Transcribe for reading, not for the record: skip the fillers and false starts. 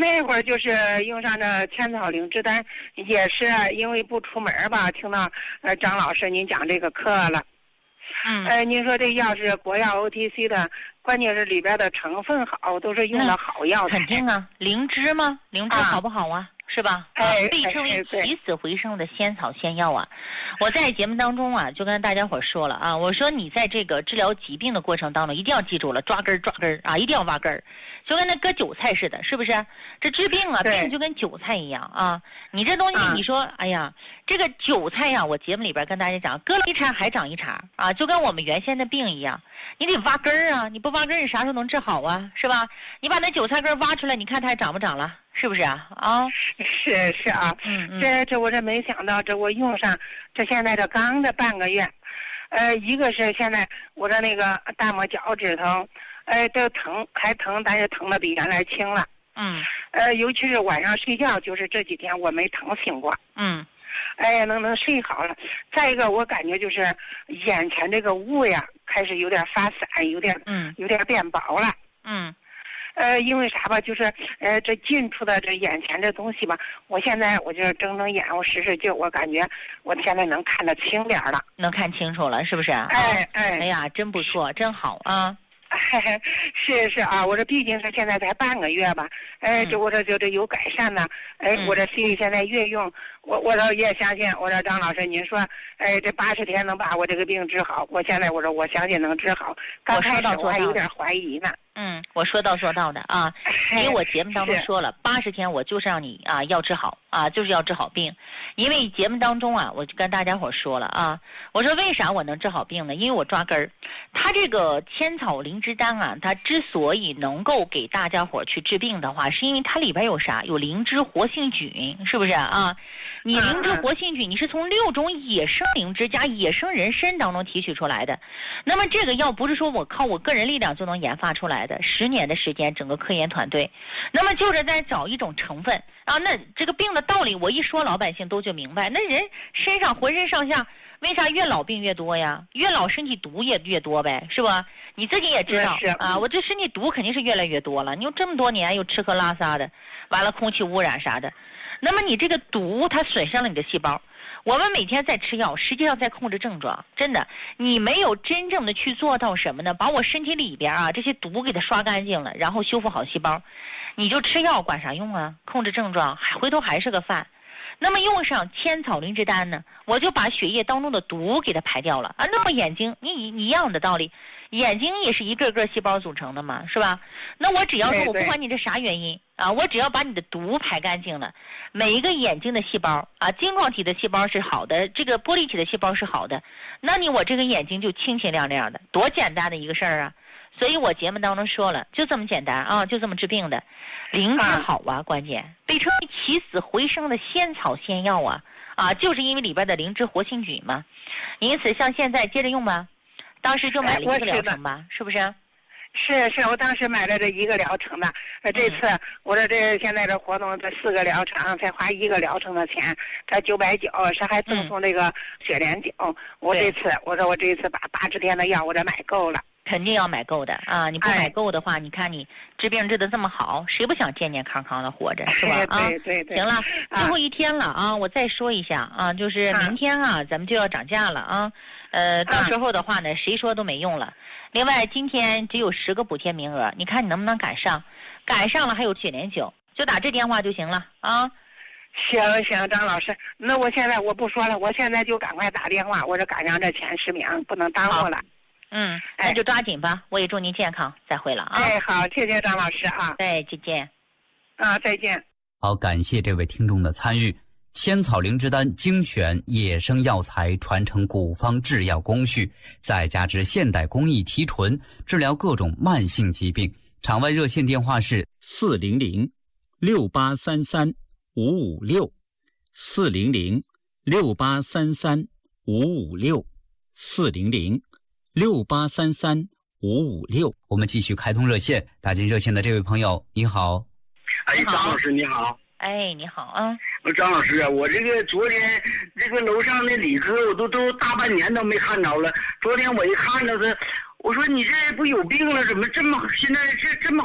那会儿就是用上这千草灵芝丹，也是因为不出门吧，听到张老师您讲这个课了。您说这药是国药 OTC 的，关键是里边的成分好，都是用的好药材。 肯定啊，灵芝吗？灵芝好不好啊？是吧？被称为起死回生的仙草仙药啊！我在节目当中啊，就跟大家伙说了啊，我说你在这个治疗疾病的过程当中，一定要记住了，抓根儿啊，一定要挖根儿，就跟那割韭菜似的，是不是？这治病啊，病就跟韭菜一样啊！你这东西，你说，哎呀，这个韭菜呀，我节目里边跟大家讲，割了一茬还长一茬啊，就跟我们原先的病一样，你得挖根儿啊，你不挖根儿，你啥时候能治好啊？是吧？你把那韭菜根挖出来，你看它还长不长了？是不是啊？ 是啊，这我这没想到，这我用上，这现在这刚这半个月，一个是现在我的那个大拇脚趾头，都疼，还疼，但是疼的比原来轻了。尤其是晚上睡觉，就是这几天我没疼醒过。能睡好了。再一个，我感觉就是眼前这个雾呀，开始有点发散，有点变薄了。因为啥吧，就是这近处的这眼前这东西吧，我现在我就睁眼，我使劲，我感觉我现在能看得清点了， 能看清楚了，是不是？哎呀，真不错，真好啊！ 是啊，我这毕竟是现在才半个月吧，我这就有改善呢，我这心里现在越用，我倒也相信，我说张老师您说，这80天能把我这个病治好，我现在我说我相信能治好，刚开始我还有点怀疑呢。 我说到做到的啊，因为我节目当中说了，80天我就是让你啊要治好啊，就是要治好病。因为节目当中啊，我就跟大家伙说了啊，我说为啥我能治好病呢？因为我抓根儿。它这个千草灵芝丹啊，它之所以能够给大家伙去治病的话，是因为它里边有啥？有灵芝活性菌，是不是啊？你灵芝活性菌，你是从6种野生灵芝加野生人参当中提取出来的。那么这个药不是说我靠我个人力量就能研发出来的，10年的时间，整个科研团队，那么就是在找一种成分啊。那这个病的道理，我一说老百姓都就明白。那人身上浑身上下，为啥越老病越多呀？越老身体毒也越多呗，是吧？你自己也知道啊，我这身体毒肯定是越来越多了。你有这么多年又吃喝拉撒的，完了空气污染啥的，那么你这个毒它损伤了你的细胞。我们每天在吃药，实际上在控制症状，真的，你没有真正的去做到什么呢？把我身体里边啊这些毒给它刷干净了，然后修复好细胞，你就吃药管啥用啊？控制症状，回头还是个饭。那么用上千草灵芝丹呢，我就把血液当中的毒给它排掉了啊。那么眼睛，你一样的道理，眼睛也是一个个细胞组成的嘛，是吧？那我只要说，我不管你这啥原因啊，我只要把你的毒排干净了，每一个眼睛的细胞啊，晶状体的细胞是好的，这个玻璃体的细胞是好的，那我这个眼睛就清清亮亮的，多简单的一个事儿啊！所以我节目当中说了，就这么简单啊，就这么治病的。灵芝好啊，关键被称为起死回生的仙草仙药啊，就是因为里边的灵芝活性菌嘛。因此像现在接着用吧，当时就买了一个疗程吧，是不是？ 是，我当时买了这一个疗程的，这次我说这现在这活动这4个疗程才花1个疗程的钱，这990，是还赠送这个雪莲酒。我这次我说我这次把80天的药我这买够了。 肯定要买够的啊！你不买够的话，你看你治病治得这么好，谁不想健健康康的活着，是吧？ 对。 行了，最后一天了啊！我再说一下啊，就是明天啊，咱们就要涨价了啊。到时候的话呢，谁说都没用了。另外，今天只有10个补贴名额，你看你能不能赶上？赶上了还有雪莲酒，就打这电话就行了啊。 行，张老师，那我现在我不说了，我现在就赶快打电话，我这赶上这前10名，不能耽误了。 那就抓紧吧，我也祝您健康，再会了啊！ 好，谢谢张老师啊！ 再见。 再见。 好，感谢这位听众的参与。千草灵芝丹精选野生药材，传承古方制药工序，再加之现代工艺提纯，治疗各种慢性疾病。场外热线电话是400-683-556，400-683-556。我们继续开通热线，打进热线的这位朋友，你好。 张老师你好。 你好啊。 张老师啊，我这个昨天这个楼上的李哥，我都大半年都没看着了。昨天我一看着他，我说你这不有病了，怎么这么现在这么